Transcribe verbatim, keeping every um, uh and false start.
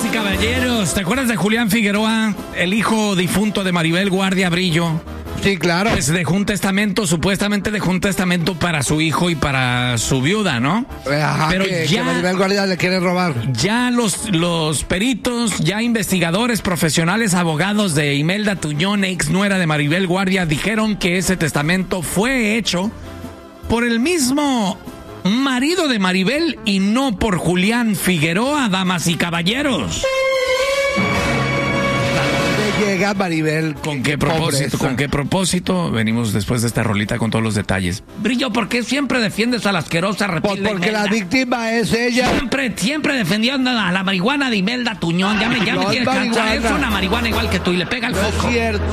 y caballeros, ¿te acuerdas de Julián Figueroa, el hijo difunto de Maribel Guardia Brillo? Sí, claro. Pues dejó un testamento, supuestamente dejó un testamento para su hijo y para su viuda, ¿no? Ajá, Pero que, ya, que Maribel Guardia le quiere robar. Ya los, los peritos, ya investigadores, profesionales, abogados de Imelda Tuñón, ex nuera de Maribel Guardia, dijeron que ese testamento fue hecho por el mismo marido de Maribel y no por Julián Figueroa, damas y caballeros. Llega Maribel. ¿Con qué propósito? ¿Con qué propósito? Venimos después de esta rolita con todos los detalles. Brillo, ¿por qué siempre defiendes a la asquerosa reptil? Pues porque la víctima es ella. Siempre, siempre defendiendo a la marihuana de Imelda Tuñón. Ya me, ya me No tiene es cansado. marihuana. Es una marihuana igual que tú y le pega el No es foco. cierto.